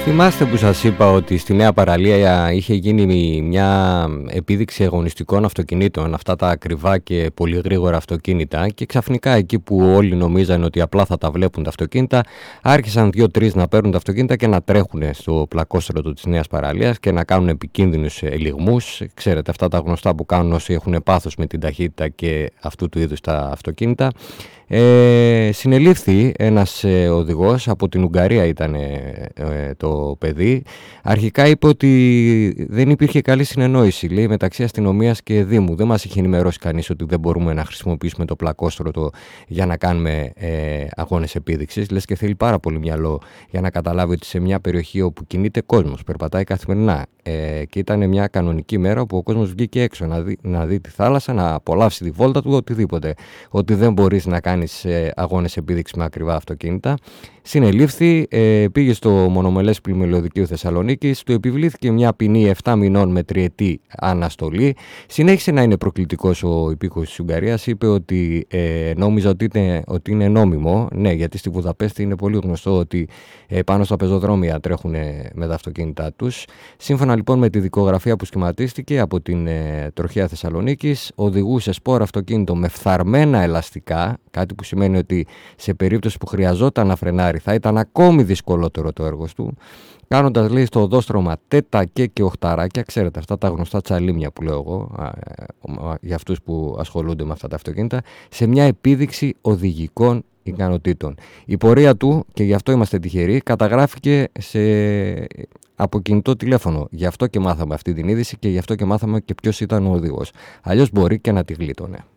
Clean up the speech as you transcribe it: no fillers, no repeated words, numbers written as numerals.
Θυμάστε που σας είπα ότι στη Νέα Παραλία είχε γίνει μια επίδειξη αγωνιστικών αυτοκινήτων, αυτά τα ακριβά και πολύ γρήγορα αυτοκίνητα, και ξαφνικά εκεί που όλοι νομίζαν ότι απλά θα τα βλέπουν τα αυτοκίνητα, άρχισαν 2-3 να παίρνουν τα αυτοκίνητα και να τρέχουν στο πλακόστρωτο της Νέας Παραλίας και να κάνουν επικίνδυνους ελιγμούς. Ξέρετε, αυτά τα γνωστά που κάνουν όσοι έχουν πάθος με την ταχύτητα και αυτού του είδους τα αυτοκίνητα. Συνελήφθη ένας οδηγός, από την Ουγγαρία ήταν το παιδί. Αρχικά είπε ότι δεν υπήρχε καλή συνεννόηση, λέει, μεταξύ αστυνομίας και Δήμου. Δεν μας είχε ενημερώσει κανείς ότι δεν μπορούμε να χρησιμοποιήσουμε το πλακόστρωτο για να κάνουμε αγώνες επίδειξης. Λες και θέλει πάρα πολύ μυαλό για να καταλάβει ότι σε μια περιοχή όπου κινείται κόσμος, περπατάει καθημερινά, και ήταν μια κανονική μέρα όπου ο κόσμος βγήκε έξω να δει τη θάλασσα, να απολαύσει τη βόλτα του, οτιδήποτε, ότι δεν μπορείς να κάνεις αγώνες επίδειξη με ακριβά αυτοκίνητα. Συνελήφθη, πήγε στο μονομελές πλημμυλοδικείο Θεσσαλονίκης, του επιβλήθηκε μια ποινή 7 μηνών με 3ετή αναστολή. Συνέχισε να είναι προκλητικός ο υπήκοος της Ουγγαρίας, είπε ότι νόμιζα ότι είναι νόμιμο. Ναι, γιατί στη Βουδαπέστη είναι πολύ γνωστό ότι πάνω στα πεζοδρόμια τρέχουν με τα αυτοκίνητά τους. Σύμφωνα λοιπόν με τη δικογραφία που σχηματίστηκε από την τροχέα Θεσσαλονίκης, οδηγούσε σπορ αυτοκίνητο με φθαρμένα ελαστικά, κάτι που σημαίνει ότι σε περίπτωση που χρειαζόταν να φρενάρει θα ήταν ακόμη δυσκολότερο το έργο του, κάνοντας, λέει, στο οδόστρωμα τέτακε και οχταράκια, ξέρετε αυτά τα γνωστά τσαλίμια που λέω εγώ για αυτούς που ασχολούνται με αυτά τα αυτοκίνητα, σε μια επίδειξη οδηγικών ικανοτήτων. Η πορεία του, και γι' αυτό είμαστε τυχεροί, καταγράφηκε από κινητό τηλέφωνο. Γι' αυτό και μάθαμε αυτή την είδηση και γι' αυτό και μάθαμε και ποιος ήταν ο οδηγός. Αλλιώς μπορεί και να τη γλίτωνε.